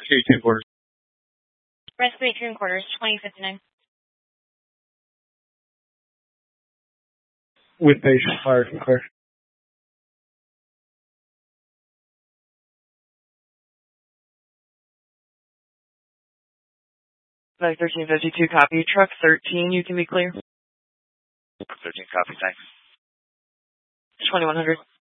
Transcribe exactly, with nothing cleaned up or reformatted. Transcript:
eighteen quarters. Rescue eighteen quarters, twenty fifty-nine. With patient, fire clear. Flag thirteen fifty-two, copy. Truck thirteen, you can be clear. thirteen, copy, thanks. twenty-one hundred.